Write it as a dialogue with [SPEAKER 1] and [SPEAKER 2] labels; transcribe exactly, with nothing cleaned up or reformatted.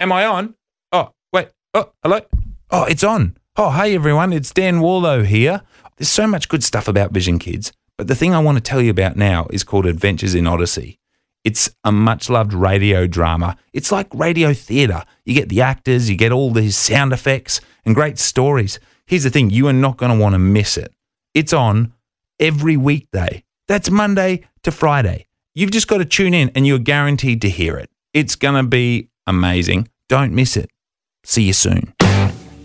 [SPEAKER 1] Am I on? Oh, wait. Oh, hello? Oh, it's on. Oh, hey, everyone. It's Dan Warlow here. There's so much good stuff about Vision Kids, but the thing I want to tell you about now is called Adventures in Odyssey. It's a much-loved radio drama. It's like radio theatre. You get the actors, you get all these sound effects and great stories. Here's the thing. You are not going to want to miss it. It's on every weekday. That's Monday to Friday. You've just got to tune in and you're guaranteed to hear it. It's going to be amazing. Don't miss it. See you soon.